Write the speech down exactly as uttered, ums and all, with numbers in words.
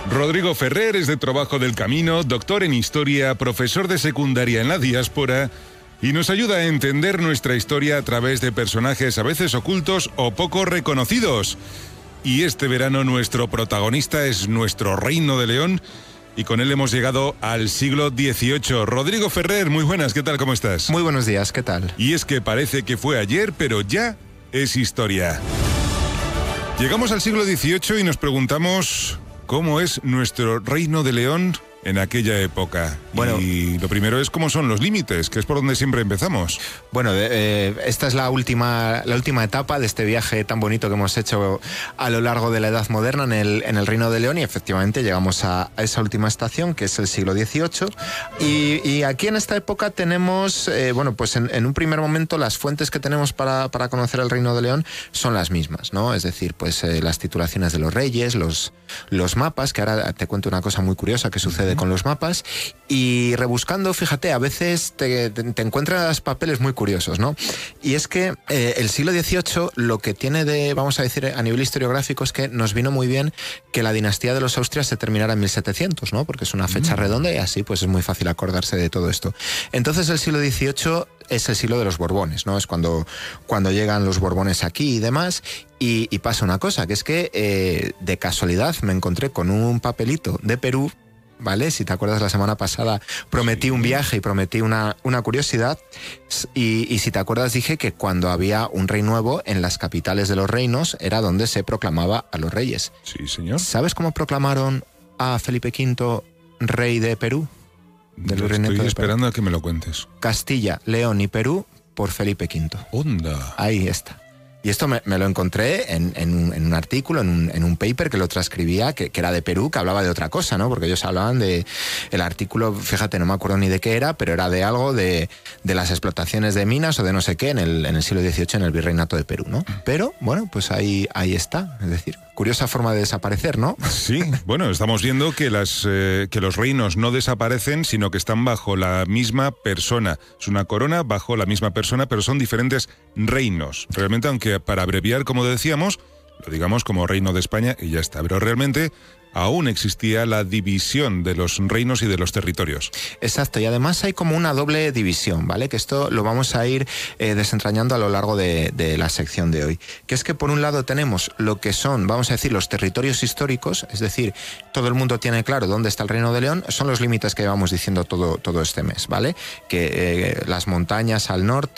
Rodrigo Ferrer es de Trabajo del Camino, doctor en Historia, profesor de secundaria en la diáspora y nos ayuda a entender nuestra historia a través de personajes a veces ocultos o poco reconocidos. Y este verano nuestro protagonista es nuestro Reino de León y con él hemos llegado al siglo dieciocho. Rodrigo Ferrer, muy buenas, ¿qué tal? ¿Cómo estás? Muy buenos días, ¿qué tal? Y es que parece que fue ayer, pero ya es historia. Llegamos al siglo dieciocho y nos preguntamos cómo es nuestro Reino de León en aquella época. Bueno, y lo primero es cómo son los límites, que es por donde siempre empezamos. Bueno, eh, esta es la última, la última etapa de este viaje tan bonito que hemos hecho a lo largo de la Edad Moderna en el, en el Reino de León y efectivamente llegamos a, a esa última estación, que es el siglo dieciocho. Y, y aquí en esta época tenemos, eh, bueno, pues en, en un primer momento las fuentes que tenemos para, para conocer el Reino de León son las mismas, ¿no? Es decir, pues eh, las titulaciones de los reyes, los, los mapas, que ahora te cuento una cosa muy curiosa que sucede con los mapas, y rebuscando, fíjate, a veces te, te, te encuentras papeles muy curiosos, ¿no? Y es que eh, el siglo dieciocho lo que tiene de, vamos a decir, a nivel historiográfico es que nos vino muy bien que la dinastía de los Austrias se terminara en mil setecientos, ¿no? Porque es una fecha mm. redonda y así pues es muy fácil acordarse de todo esto. Entonces el siglo dieciocho es el siglo de los Borbones, ¿no? Es cuando, cuando llegan los Borbones aquí y demás. Y, y pasa una cosa, que es que eh, de casualidad me encontré con un papelito de Perú, ¿vale? Si te acuerdas, la semana pasada prometí sí. un viaje y prometí una, una curiosidad y, y si te acuerdas dije que cuando había un rey nuevo en las capitales de los reinos era donde se proclamaba a los reyes. Sí, señor. ¿Sabes cómo proclamaron a Felipe quinto rey de Perú? Del Estoy de esperando Perú. A que me lo cuentes. Castilla, León y Perú por Felipe quinto. ¡Onda! Ahí está. Y esto me, me lo encontré en, en, un, en un artículo, en un, en un paper que lo transcribía, que, que era de Perú, que hablaba de otra cosa, ¿no? Porque ellos hablaban de... El artículo, fíjate, no me acuerdo ni de qué era, pero era de algo de, de las explotaciones de minas o de no sé qué en el, en el siglo dieciocho en el Virreinato de Perú, ¿no? Pero, bueno, pues ahí, ahí está. Es decir, curiosa forma de desaparecer, ¿no? Sí, bueno, estamos viendo que, las, eh, que los reinos no desaparecen, sino que están bajo la misma persona. Es una corona bajo la misma persona, pero son diferentes reinos. Realmente, aunque para abreviar, como decíamos, lo digamos como Reino de España y ya está. Pero realmente aún existía la división de los reinos y de los territorios. Exacto, y además hay como una doble división, ¿vale? Que esto lo vamos a ir eh, desentrañando a lo largo de, de la sección de hoy. Que es que por un lado tenemos lo que son, vamos a decir, los territorios históricos, es decir, todo el mundo tiene claro dónde está el Reino de León, son los límites que llevamos diciendo todo, todo este mes, ¿vale? Que eh, las montañas al norte,